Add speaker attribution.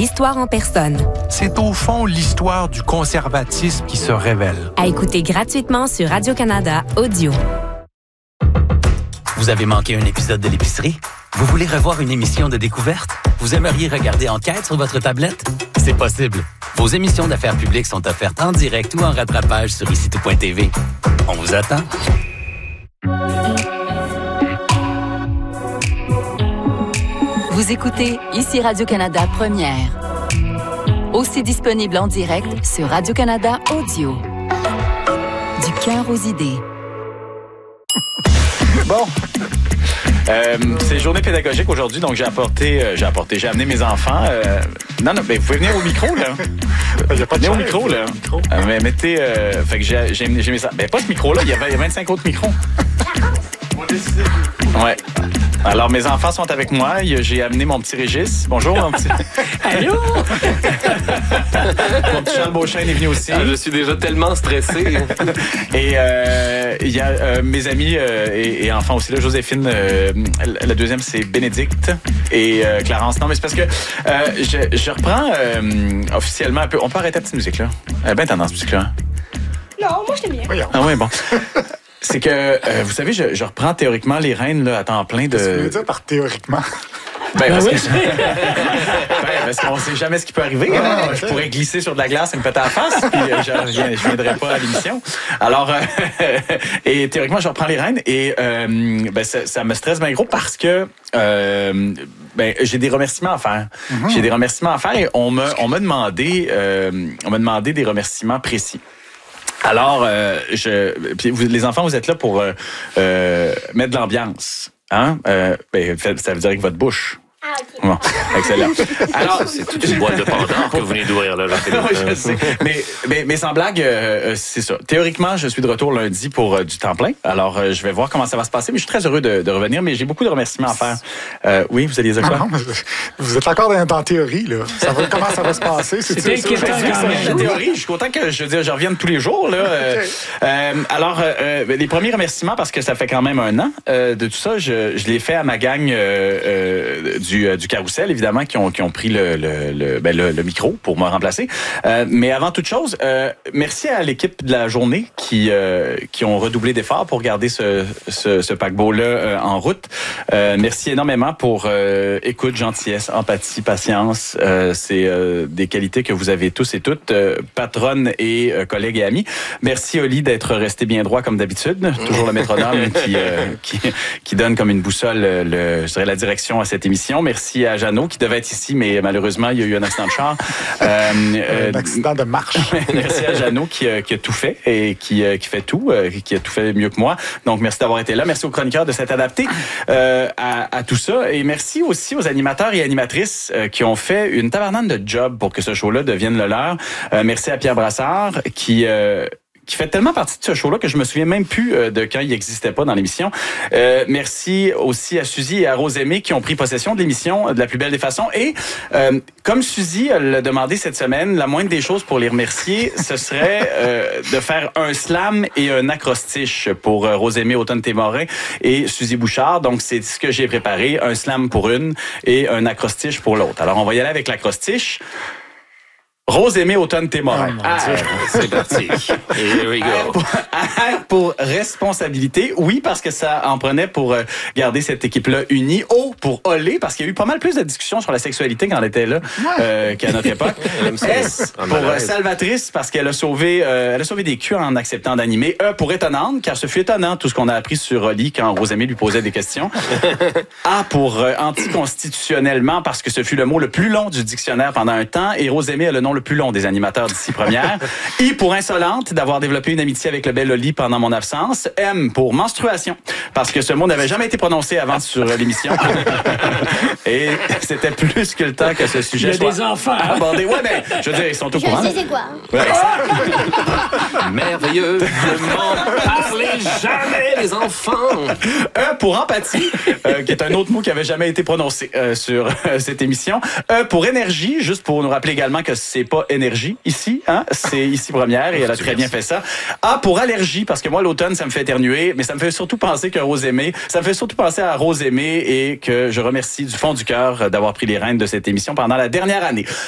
Speaker 1: l'histoire en personne.
Speaker 2: C'est au fond l'histoire du conservatisme qui se révèle.
Speaker 1: À écouter gratuitement sur Radio-Canada Audio.
Speaker 3: Vous avez manqué un épisode de l'épicerie? Vous voulez revoir une émission de découverte? Vous aimeriez regarder Enquête sur votre tablette? C'est possible. Vos émissions d'affaires publiques sont offertes en direct ou en rattrapage sur ici-tout.tv. On vous attend.
Speaker 4: Vous écoutez Ici Radio-Canada Première. Aussi disponible en direct sur Radio-Canada Audio. Du cœur aux idées.
Speaker 5: Bon. C'est journée pédagogique aujourd'hui, donc j'ai amené mes enfants. Non, mais vous pouvez venir au micro, là. Venez au micro, là. Mais mettez, fait que j'ai mes... Ben, pas ce micro-là, il y a 25 autres micros. Ouais. Alors, mes enfants sont avec moi. J'ai amené mon petit Régis. Bonjour, mon petit...
Speaker 6: Allô?
Speaker 5: Mon petit Charles Beauchesne est venu aussi.
Speaker 6: Je suis déjà tellement stressé.
Speaker 5: Et il y a mes amis et enfants aussi, là, Joséphine. La deuxième, c'est Bénédicte et Clarence. Non, mais c'est parce que je reprends officiellement un peu... On peut arrêter la petite musique, là? Elle est bien tendance, musique, là.
Speaker 7: Non, moi, je t'aime bien.
Speaker 5: Voyons. Ah oui, bon. C'est que, vous savez, je reprends théoriquement les rênes là, à temps plein de...
Speaker 8: Qu'est-ce que tu veux dire par théoriquement?
Speaker 5: Parce qu'on sait jamais ce qui peut arriver. Je pourrais glisser sur de la glace et me péter à la face, puis je viendrai pas à l'émission. Alors, et théoriquement, je reprends les rênes et ça me stresse bien gros parce que j'ai des remerciements à faire. J'ai des remerciements à faire et on m'a demandé des remerciements précis. Alors, puis les enfants, vous êtes là pour mettre de l'ambiance, hein? Ça veut dire avec votre bouche.
Speaker 7: Ah, OK.
Speaker 5: Bon, excellent. Alors,
Speaker 6: C'est toute une boîte de Pandore que vous venez d'ouvrir, là.
Speaker 5: Oui, je sais. Mais sans blague, c'est ça. Théoriquement, je suis de retour lundi pour du temps plein. Alors, je vais voir comment ça va se passer. Mais je suis très heureux de revenir. Mais j'ai beaucoup de remerciements à faire. Oui, vous alliez dire quoi?
Speaker 8: Non, vous êtes encore dans la théorie, là. Comment ça va se passer?
Speaker 6: C'est inquiétant quand même.
Speaker 5: La théorie, je suis content que je revienne tous les jours. Là. Alors, les premiers remerciements, parce que ça fait quand même 1 an de tout ça, je l'ai fait à ma gang du Carrousel, évidemment, qui ont pris le micro pour me remplacer. Mais avant toute chose, merci à l'équipe de la journée qui ont redoublé d'efforts pour garder ce paquebot-là en route. Merci énormément pour écoute, gentillesse, empathie, patience. C'est des qualités que vous avez tous et toutes, patronnes et collègues et amis. Merci, Oli, d'être resté bien droit comme d'habitude. Toujours le métronome qui donne comme une boussole je dirais la direction à cette émission. Merci à Jeannot qui devait être ici, mais malheureusement, il y a eu un accident de char.
Speaker 8: Un accident de marche.
Speaker 5: Merci à Jeannot qui a tout fait et qui fait tout, qui a tout fait mieux que moi. Donc, merci d'avoir été là. Merci aux chroniqueurs de s'être adaptés à tout ça. Et merci aussi aux animateurs et animatrices qui ont fait une tabarnane de job pour que ce show-là devienne le leur. Merci à Pierre Brassard qui fait tellement partie de ce show-là que je me souviens même plus de quand il n'existait pas dans l'émission. Merci aussi à Suzy et à Rose-Aimée qui ont pris possession de l'émission de la plus belle des façons. Et comme Suzy l'a demandé cette semaine, la moindre des choses pour les remercier, ce serait de faire un slam et un acrostiche pour Rose-Aimée Automne-Témorin et Suzy Bouchard. Donc, c'est ce que j'ai préparé. Un slam pour une et un acrostiche pour l'autre. Alors, on va y aller avec l'acrostiche. Rose-Aimée Automne-Témorin.
Speaker 6: C'est parti. Here we go.
Speaker 5: R pour responsabilité. Oui, parce que ça en prenait pour garder cette équipe-là unie. O pour olé, parce qu'il y a eu pas mal plus de discussions sur la sexualité quand elle était là qu'à notre époque. S pour salvatrice, parce qu'elle a sauvé des culs en acceptant d'animer. E pour étonnante, car ce fut étonnant tout ce qu'on a appris sur Oli quand Rose-Aimée lui posait des questions. A pour anticonstitutionnellement, parce que ce fut le mot le plus long du dictionnaire pendant un temps. Et Rose-Aimée a le nom le plus long des animateurs d'ici première. I pour insolente, d'avoir développé une amitié avec le bel Oli pendant mon absence. M pour menstruation, parce que ce mot n'avait jamais été prononcé avant sur l'émission. Et c'était plus que le temps que ce sujet soit...
Speaker 6: Il y a des enfants.
Speaker 5: Abordé. Ouais, ben, je veux dire, ils sont au courant.
Speaker 7: Je sais c'est quoi.
Speaker 5: Ouais,
Speaker 6: Merveilleux. Ne m'en parlez jamais, les enfants.
Speaker 5: E pour empathie, qui est un autre mot qui avait jamais été prononcé sur cette émission. E pour énergie, juste pour nous rappeler également que c'est pas énergie ici, hein? C'est ici première et elle a très bien fait ça. A pour allergie, parce que moi, l'automne, ça me fait éternuer, mais ça me fait surtout penser que Rose-Aimée, ça me fait surtout penser à Rose-Aimée et que je remercie du fond du cœur d'avoir pris les rênes de cette émission pendant la dernière année.